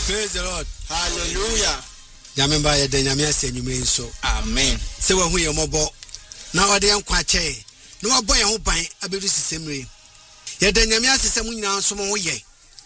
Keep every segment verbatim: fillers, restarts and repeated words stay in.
Praise the Lord. Hallelujah. Yamemba ya denyame asenyume nso. Amen. Se wa hu ye mobo. Na ode yankwa che. Na wa boy ho ban abedu sisemre. Ya denyame asesem nyina nso mo ye.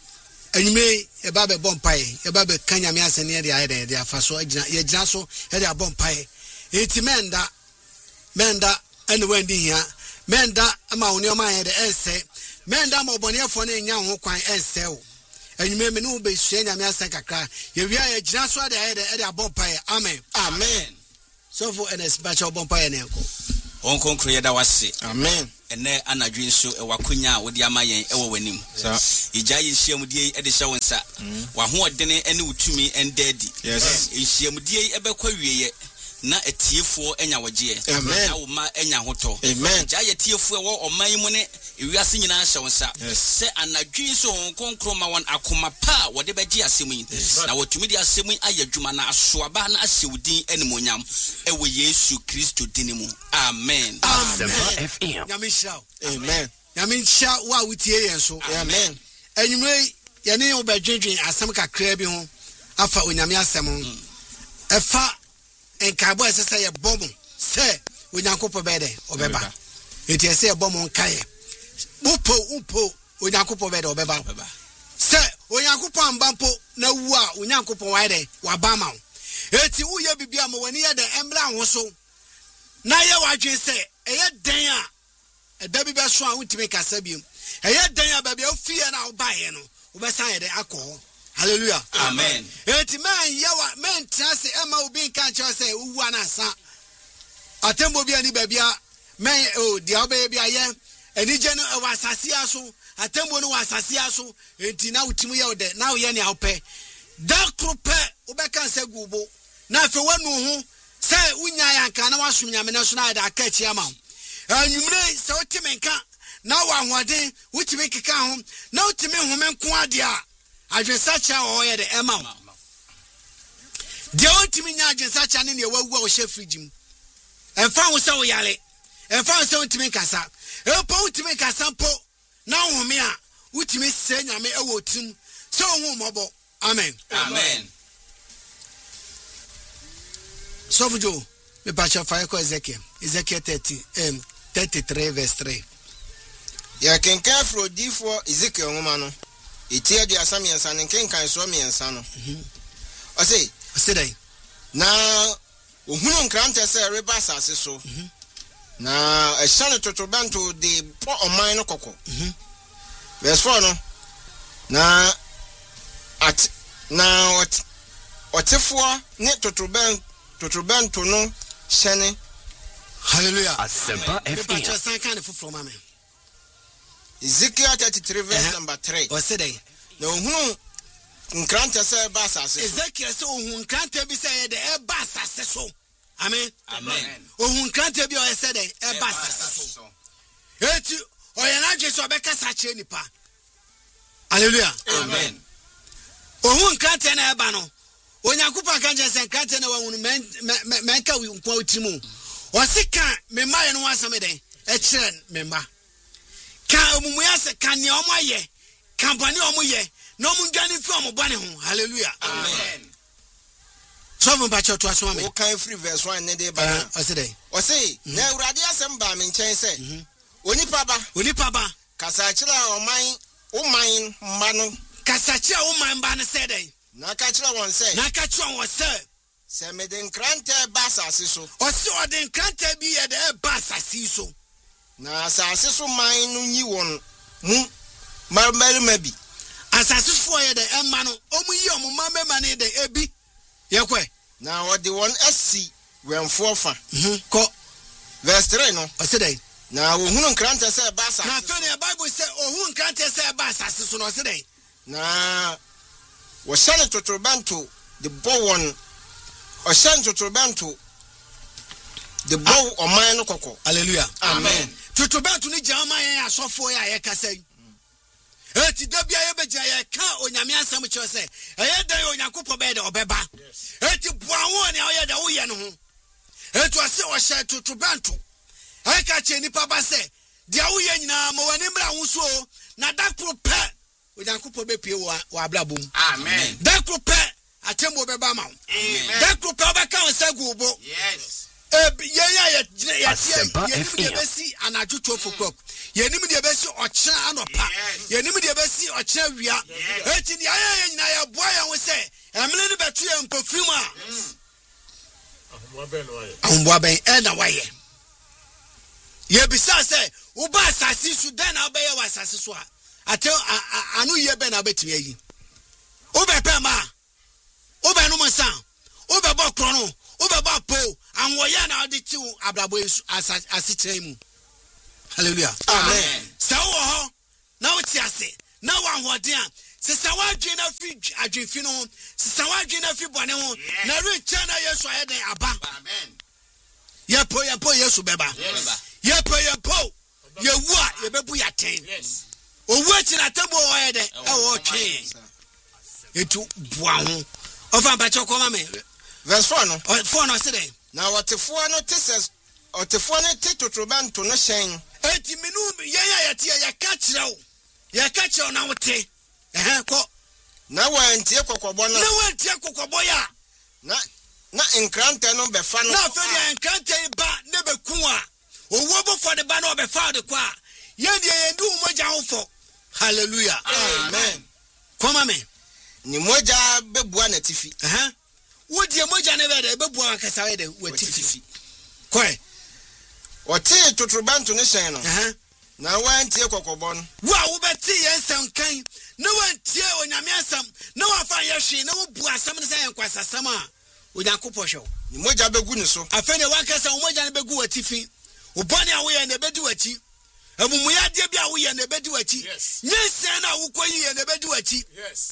Anyume e ba be bompae, e ba be kanyame asene de ayede de afaso agina ye gina so e de abompae. Enti menda menda ene wandi hia. Menda ama woni o ma ye de ense. Menda ma obonefo na enya ho kwan ense o. Anyume me no be sua nyame asan kakra. Ye wi ya gina so de ayede e de abompae. Amen. Amen. So for N S batch abompae na enko. Onkonkro yeda wase. Amen. Ene anadwe nso e wakonya wodi amayen e wo wanim. Sa. Ija ye hyiamudie e de hye wonsa. Wa ho odene ene utumi endadi. Yes. Hyiamudie e bekwa wieye na etiefo enya wagye. Na wo ma enya hoto. Amen. Ija ye tiefo e wo oman mu ne ewiase nyina hye wonsa. Se anadwe nso onkonkro ma won akoma pa wode begye asemu yi. Na wotumi di asemu ayadwuma na asoaba na ahyewudin animonyam e wo Yesu Kristo dinimu. Amen. Amen. F M. Nyamisha. Amen. Nyamisha wa wutie yen so. Amen. Enyume ye ne obadwedwen asem kakra bi ho afa onyame asem ho. Efa enkabo esese ye bomu se onyankopɔ bede obeba. Enti ese ye bomu nkae. Upo upo onyankopɔ bede obeba. Se onyankopɔ ambampo na wu a onyankopɔ waide wabama. Eti uye bibia mo wani ye de embra ho so. Na ye wadwen se eye den a eda bi be so a untime kasa biom. Eye den a ba bia ofie na obaye no obesan ye de akọ. Hallelujah. Amen. Eti man yawa men trase ema obi nka nche se uwu anasa. Atembo bia ni ba bia men o dia obe bia ye enije no e wasase aso atembo no wasase aso enti na utimu ye de na ye ne awpe. Da krope obeka se gubo na afi wanu ho se unya yanka na wasum nyame na so na da aka chi ama. Anyumre se otime nka na wa hoden utime keka ho na utime home nko ade a adwensacha o ye de ema. De otime nya adwensacha ne ne wawu a o hye frigim. Emfa ho se o yale. Emfa ho se utime kasa. Epo utime kasa po na home a utime se nyame e wo tim se o hu mobo. Amen. Amen. So for Joe, me patch of fire Ezekiel. Ezekiel thirty, um, thirty-three verse three. Ya can care for D for Ezekiel woman. It here the Asamians and King can swim me and son. I say, I say, now, Uhun Kranta say, Rebassa says so. Now, a son to Tobanto the pot of mine cocoa. Verse four no. Now, at now, what what if for net to Toban to Tobanto no Shane. Hallelujah. Asempa F M. Some kind of from me. Ezekiel thirty-three verse number three. Or say, no, who Kranta say, Bassa Ezekiel so who can't be say the air bass so. Amen. Amen. Oh, who can't be or said a bass so. It or an address or Becca such any pa. Hallelujah. Amen. Oh, who can't tell a bano. When Yakupa can't just say, can't tell one man, Manka will quote him. Or sick, me my and once a day, a children, member. Can Muyasa can you my ye? Company or ye? No Mungani from a bunny. Hallelujah. Amen. Sovereign Pacho to us, one kind free verse one day by today. Or say, now Radiasam Bam in Chain say, Oni Papa, Uni Papa, Casachila or mine, oh mine, Mano, Casacha, oh my banner said, Nakachila one say, Nakachon was sir. Semeden Kranta Bassa Siso, Or so then can't be at the bass I see so. Na Sasso mine, you one, Moon, Marmel maybe. As I said for the Emano, Omu Yom, Mamma Money, the Ebi. Yakwe. Now what the one S C when four fan. Ko Verse three no. I said, now who Kranta say Bassa. now the Bible said, oh, who can't say bass I see so. I said, Na was sent to Tobanto, the bow one, or sent to Tobanto, the bow or mine cocoa. Hallelujah. Amen. To Tobanto to Jamaya, so for ya can say. Eti dabia ye beja ye ka onyame asam cho se eye dan onyankopɔ bɛɛ de ɔbɛba eti boawo ne ɔyɛ de woyɛ no ho eti ɔse ɔhyɛ totobanto ɛ ka che nipa ba se dia woyɛ nyina ma wani mra wo so na dakro pɛ onyankopɔ be pie wa ablabom amen da kropɛ atembo be ba ma amen da kropɛ obeka won sagubo yes eh yenya ya yenim de besi anadwo twelve o'clock yenim de besi ochira anopa yenim de besi ochira wia eti ne aye nyina ya boa ya wo se emle ne betu ya mpofim a ahomboa ben e na waye ye bisa se wo ba asase su den na obeye wa asase so a ate anu ye be na betimi ayi wo be pe ma wo be no monsa wo be bo krono wo be bo po anwoya na odi ti abrabo asitire mu hallelujah amen sa wo ho na wo ti ase na wa hoden a se sa wa dwen na fi adwenfi no se sa wa dwen na fi bone ho na re cha na Yesu ayeden aba amen ye po ye po Yesu beba ye po ye po ye wu a ye bebu ya ten yes owu ati na tabo o ye de e wo twen etu bua ho ofa ba choko ma me verse four no four no se dey na watefo no teses otefo no tetotrobanto no hyen eti minu ye ya ye tie ye ka kire wo ye ka kire na wote eh ko na wantie kokobɔ no na wantie kokobɔ ya na na enkrante no befa no na fe de enkrante ba na be ku a owo bo for the ba na obefa de kwa ye de ye ndu mogya ho fo hallelujah amen koma me ni mogya bebua na tifi eh wo de mogya na be de bebua akasa we de watifi koi ote totrobanto no hyen no eh na wantie kokobɔ no wa wo beti ye nsam kan na wantie onyame asam na wafa ye hwe na wo bu asam ne say enkwasasam a onyankopɔ hwe ni mogya begu ni so afene wakasa wo mogya ne begu watifi wo bone a wo ye na bedi wachi amumuya de bia wo ye na bedi wachi nyensen na wo koyi ye na bedi wachi yes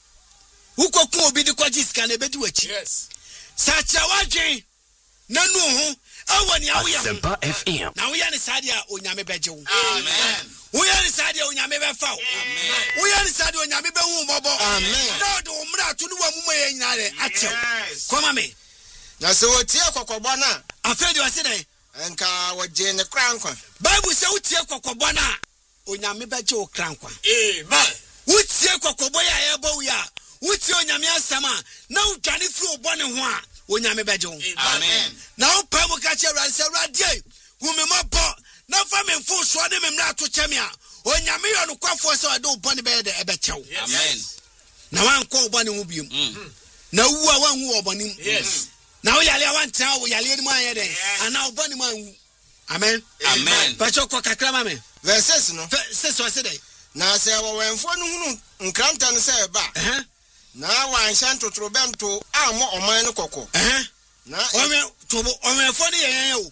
wo kokun obi de kwaji ska na bedi wachi yes sacha wadwen na nu ho awo ni awo ye Asempa F M. na wo ye ne sade a onyame beje wo amen wo ye ne sade a onyame befa wo amen wo ye ne sade onyame be hu mobo amen na do umra to no wa mumma ye nyare achew yes koma me na se wotie kokobɔ na afedi wase dai enka wogye ne krankwa bible say wotie kokobɔ na onyame beje wo krankwa amen wotie kokobɔ ya ye bo ya wotie onyame asama na udwane firi obone ho a onyame beje wo amen na wo pa mu ka che ranse radie humema bo na fa me mfo so de me mra to cheme a onyame yo no kwafo se ode obone be de ebechew amen na wan ko obone ho biem na wu a wan hu obone yes na wo yale wan tan wo yale ni mu ayede ana obone mu anwu amen amen pa choko kakra ma me verse six no se so se dai na se wɔwɛmfo no hunu nkranta no sɛ ba eh na wanhyɛ totrobɛnto amɔ ɔman no kɔkɔ eh na ɔme tobo ɔme fo ne yɛn o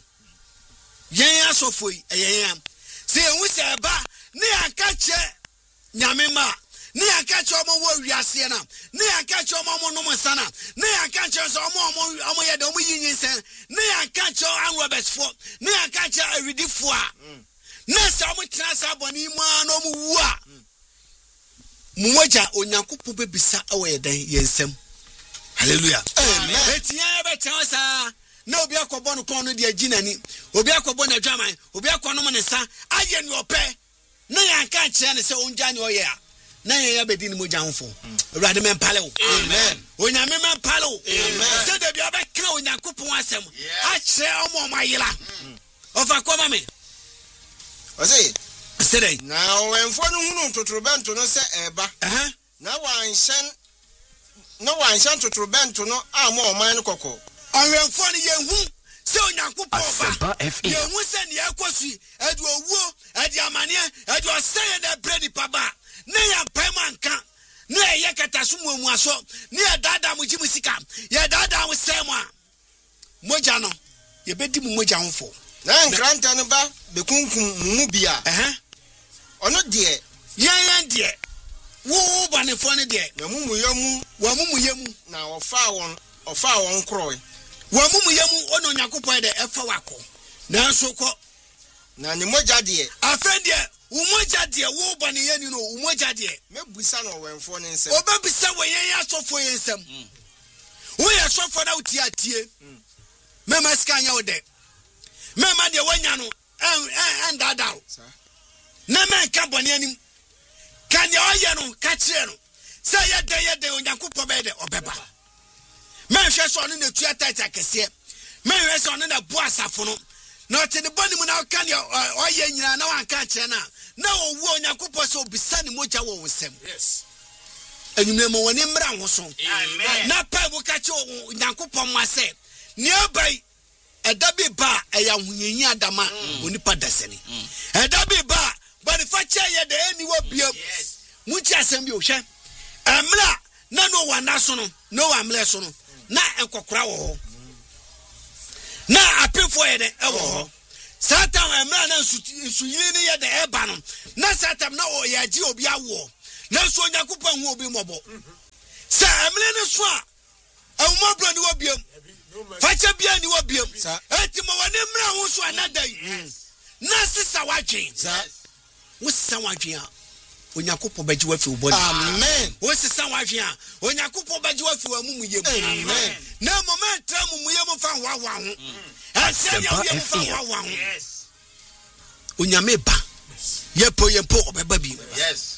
yɛn asofo yi yɛn se ehu sɛ ba ne aka kyɛ nyame ma ne aka kyɛ ɔmo wɔ wiase na ne aka kyɛ ɔmo ɔmo nom sana ne aka kyɛ sɛ ɔmo ɔmo ɔmo yɛ de ɔmo yinyin sɛ ne aka kyɛ an Roberts fo ne aka kyɛ awidi fo a ne sɛ ɔmo tena sa bɔne mu a na ɔmo wu a mumoja onyankopɔ bebisa awɔ yɛ dan yɛnsɛm hallelujah amen etia bɛtɛn sa na obi akɔbɔ no kɔn no de aginani obi akɔbɔ na dwaman obi akɔnom ne sa ayɛ ne ɔpɛ na yɛnka kyerɛ ne sɛ ongya ne ɔyɛ a na yɛn abɛdi ne mogya hofo awurade mɛmpale wo amen onyame mɛmpale wo Amen. sɛ da bia bɛka onyankopɔn asɛm akyerɛ ɔmo ɔmo ayela ɔfa kɔma me ɔse sɛ dɛn na wɔwɛmfo no hunu totrobɛnto no sɛ ɛba ɛhɛ na wanhyɛn na wanhyɛn totrobɛnto no amɔ ɔman no kɔkɔ ɔwɛmfoɔ no yɛhu sɛ onyankopɔn ba Asempa F M. yɛhu sɛ ne yɛkɔ sui ɛde owuo ɛde amanneɛ ɛde ɔsɛyɛ na ɛbrɛ nipa ba ne yɛmpae mu anka ne ɛyɛ kataso muamuaso ne yɛdaadaa mo gye mu sika yɛdaadaa mo sɛ mu a mogya no yɛbɛdi mu mogya ho fo na nkranta no ba bekunkum mu mu bi a ɛhɛ ɔno deɛ yɛn yɛn deɛ wo bɔnefoɔ no deɛ na mumuyɛ mu wɔn mumuyɛ mu na ɔfaa wɔn ɔfaa wɔn korɔe wɔn mumuyɛ mu ɔna onyankopɔn dɛ ɛfa wakɔ nanso kɔ na ne mogya deɛ afɛn deɛ umogya deɛ wo bɔne yɛ ni no umogya deɛ mebusa no ɔwɛmfo ne nsɛm obebisa wɔ yɛn yɛ asɔfo yɛn nsɛm woyɛ sɔfo na wotie atie mɛma sika nyɛ wo dɛ mɛma deɛ woanya no ɛndadaw na mɛnka bɔne anim Can you hear no catch you? Say ya day ya day on Yakupo bed or Beba. Man shall on in the theatre I can see. Man is on in the Boasafono. Not in the body when I can you or yen no one catch you now. No one Yakupo so be sending much with him. Yes. And you remember when him brown was on. Amen. Now pay will catch you Yakupo myself. Nearby a dubby bar a young Yadama Unipa Destiny. A dubby bar, but if I tell you the end you will be up. Mucha assembly, Amla, no one national, no one less on. Na enkokra na apin for ye de ewo satan emra na suyini ne ye de eba no na satan na o ya ji obi awo na so Yakupon hu obi mobo sa emle ne so a awumobro ni obiam facha bia ni obiam enti mo woni mra hu so anadai na sisa wadwen wo sisa wadwen a Onyakupo baji wa fi ubodi. Amen. Wo sisa wadwen a Onyakupo baji wa fi wa mumu yemu. Amen. Na moment tra mumu yemu fa wa wa ho. Ase ya yemu fa wa wa ho. Yes. Onyame ba. Yepo yepo obeba bi. Yes.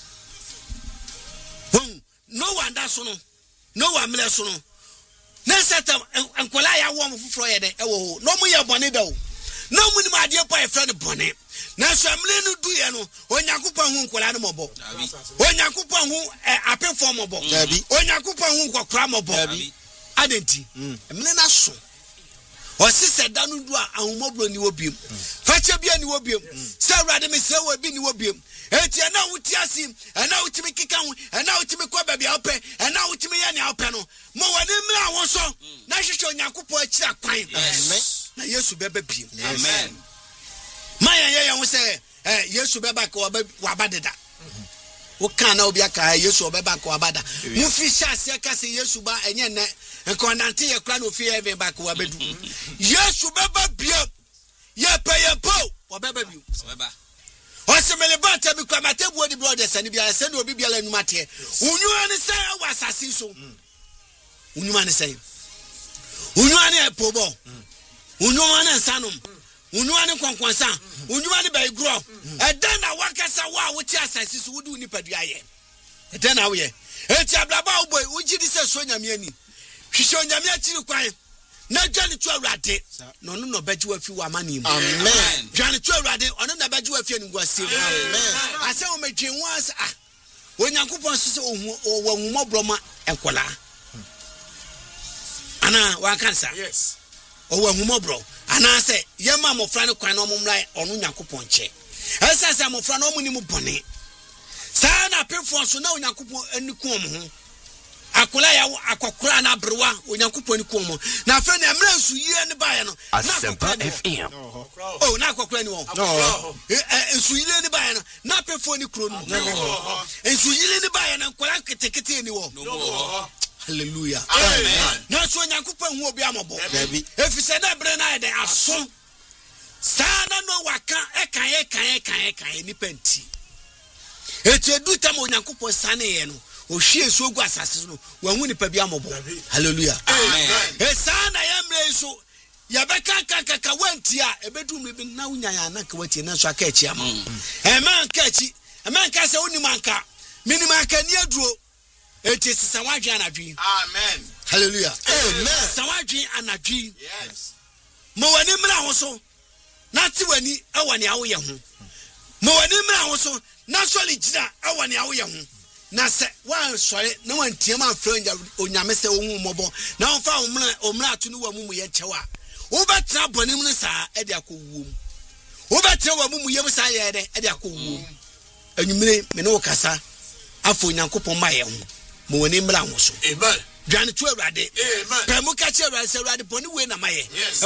Boom. No one da so no. No one mle so no. Na seta enkola ya wo mo fufuro ye de e wo. No mu ye bone da o. No mu ni ma de pa e friend bone. Na so amle no du ye no Onyankopon hu nkola no mobo Onyankopon hu apefo mobo Onyankopon hu nkokra mobo adenti amle na so o sise da no du a ahumobro ni wobiem fache bia ni wobiem se awrade me se wo bi ni wobiem enti na wuti asi na wutimi kika hu na wutimi kwa bia ope na wutimi ya ni ope no mo wani mra won so na hwehwe Onyankopon akira kwan na Yesu bebe biem Amen. Maya ya ya say eh Yesu beba ka wabadeda. Wo kan na obi aka Yesu beba ka wabada. Mu fi hyase ka say Yesu ba enye ne nkondante ye kra no fi heaven ba ka wabedu. Yesu beba bia ye pay ye po wabeba bi. Wabeba. O se mele ba ta bi kwa matebu odi brothers ani bia se no obi bia la numa te. Unyu ani say wa asasi so. Unyu ani say. Unyu ani pobo. Unyu ani sanum. Unuane kwankwansa unuane bai gro eda na wakasa wa wuti asasi so wudu ni padua ye eda na we enti ablaba boy ujidi se so nyame ani hwehwe nyame akiri kwan na dwane tu awrade no no no baji wa fi wa mani mu Amen. dwane tu awrade ono na baji wa fi ani gwase amen ase o medwen was ah Onyankopon so se o wahumobro enkola ana wa kansa Yes. Owa humobro anase yema mofra ne kwan no momla onu Nyankopon che esase mofra no muni mu bone sa na pefo so na Onyankopon aniku om ho akola ya akokora na brewa Onyankopon aniku om na afre na mra nsu yie ne bae no Asempa F M. oh na akokora ni wo nsu yie ne bae no na pefo ni kro no nsu yie ne bae na kola ketekete ni wo hallelujah Amen. Na so Onyankopon hu obi amobo efise na bre na de aso sana no waka ekan ekan ekan ekan ni penti eti edu tam Onyankopon sane ye no o hwie so gu asase no wa hu ni pa bi amobo hallelujah Amen. e sana ya mre so ya beka kaka ka wanti a ebedu mre bi na unya ya na ka wanti na so aka echi ama e man ka echi e man ka se oni manka minima ka ni aduro eti sisa wadwe anadwi Amen. hallelujah Amen. sisa wadwe anadwi Yes. mo wani mra ho so na ti wani awani awo ye ho mo wani mra ho so na soli gira awani awo ye ho na se wan sori na wan tiam afranja onyame se ohun mobo na on fa omra omra atu no wa mumu ye chewa wo betra bonim ne sa e de akowum wo betra wa mumu ye sa ye de e de akowum anwumire me no kasa afo Nyankopon ma ye ho mo wani mra ho so Amen. dwane tu awrade Amen. pemu ka che awrade se awrade boni we na maye